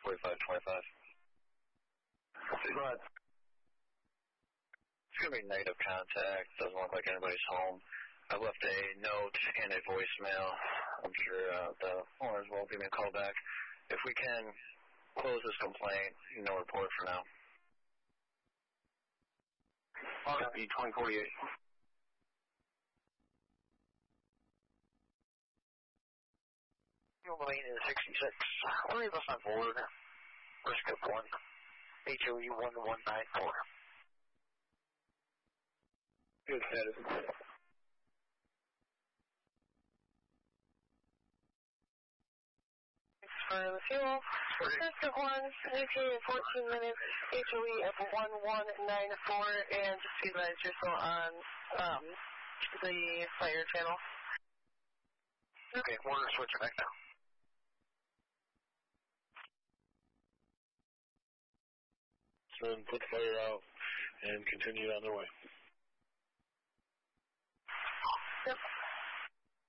4525. Go ahead. It's going to be negative contact. Doesn't look like anybody's home. I left a note and a voicemail. I'm sure the owners will give me a call back. If we can close this complaint, no report for now. Copy 2048. Fuel lane is 66. 3 of us on board. Risk of 1. HOE 1194. Good status. Thanks for the fuel. Risk of 1, ETA in 14 minutes, HOE of 1194, and just be advised you're still on the fire channel. Okay, we're switching back now. Then put the fire out and continue on their way. Yep.